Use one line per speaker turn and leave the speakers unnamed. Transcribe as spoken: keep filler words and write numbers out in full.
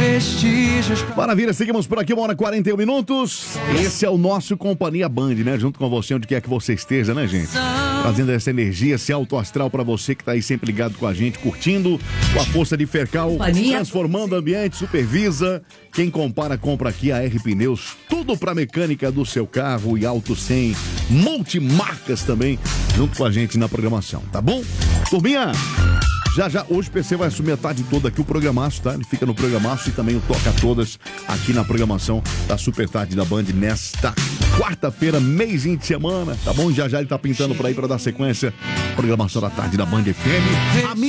vestígios.
Maravilha, seguimos por aqui, uma hora e quarenta e um minutos. Esse é o nosso Companhia Band, né? Junto com você, onde quer que você esteja, né, gente? Trazendo essa energia, esse alto astral pra você que tá aí sempre ligado com a gente, curtindo, com a força de Fercal,
Companhia.
transformando o ambiente, supervisa. Quem compara, compra aqui a R Pneus. Tudo pra mecânica do seu carro e Auto cem, multimarcas também, junto com a gente na programação, tá bom? Turminha, já já, hoje o P C vai assumir a tarde toda aqui, o programaço, tá? Ele fica no programaço e também o Toca Todas aqui na programação da Super Tarde da Band nesta quarta-feira, mêsinho de semana, tá bom? Já já ele tá pintando por aí pra dar sequência. Programação da tarde da Band F M. A minha